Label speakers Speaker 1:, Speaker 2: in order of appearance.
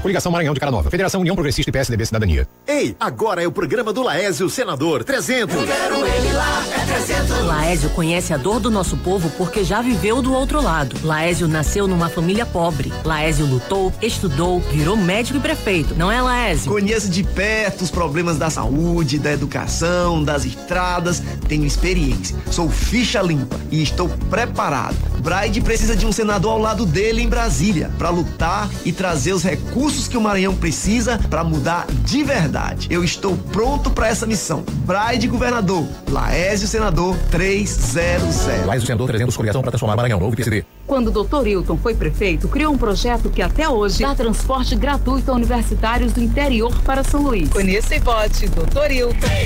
Speaker 1: Coligação Maranhão de Cara Nova. Federação União Progressista e PSDB Cidadania.
Speaker 2: Ei, agora é o programa do Laésio, senador 300.
Speaker 3: Eu quero ele lá, é 300.
Speaker 4: Laésio conhece a dor do nosso povo porque já viveu do outro lado. Laésio nasceu numa família pobre. Laésio lutou, estudou, virou médico e prefeito. Não é, Laésio?
Speaker 5: Conheço de perto os problemas da saúde, da educação, das estradas. Tenho experiência. Sou ficha limpa e estou preparado. Braide precisa de um senador ao lado dele em Brasília para lutar e trazer os recursos que o Maranhão precisa para mudar de verdade. Eu estou pronto para essa missão. Braide governador, Laésio senador 300.
Speaker 1: Laésio senador 300, coligação para transformar Maranhão Novo e PCD.
Speaker 6: Quando o Dr. Hilton foi prefeito, criou um projeto que até hoje dá transporte gratuito a universitários do interior para São Luís.
Speaker 7: Conheça e vote Dr. Hilton.